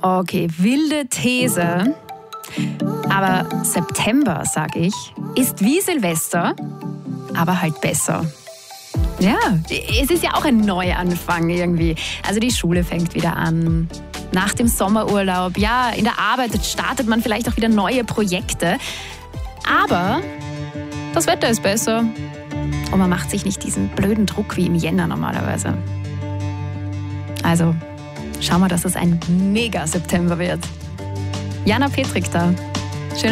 Okay, wilde These. Aber September, sag ich, ist wie Silvester, aber halt besser. Ja, es ist ja auch ein Neuanfang irgendwie. Also die Schule fängt wieder an. Nach dem Sommerurlaub, ja, in der Arbeit startet man vielleicht auch wieder neue Projekte. Aber das Wetter ist besser. Und man macht sich nicht diesen blöden Druck wie im Jänner normalerweise. Also, schauen wir, dass es ein Mega-September wird. Jana Petrik da.